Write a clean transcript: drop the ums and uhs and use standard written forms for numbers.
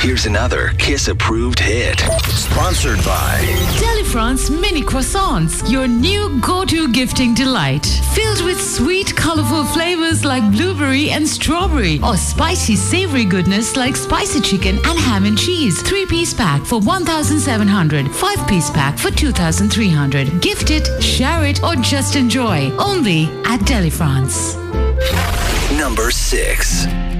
Here's another Kiss-approved hit. Sponsored by Delifrance Mini Croissants, your new go-to gifting delight. Filled with sweet, colorful flavors like blueberry and strawberry, or spicy, savory goodness like spicy chicken and ham and cheese. 3-piece pack for 1,700. 5-piece pack for 2,300. Gift it, share it, or just enjoy. Only at Delifrance. number 6.